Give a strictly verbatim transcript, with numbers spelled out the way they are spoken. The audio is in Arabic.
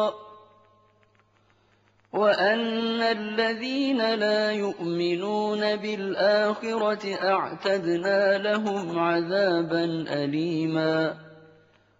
وَأَنَّ الَّذِينَ لَا يُؤْمِنُونَ بِالْآخِرَةِ أَعْتَدْنَا لَهُمْ عَذَابًا أَلِيمًا